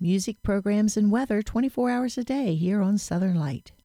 Music, programs, and weather 24 hours a day here on Southern Light.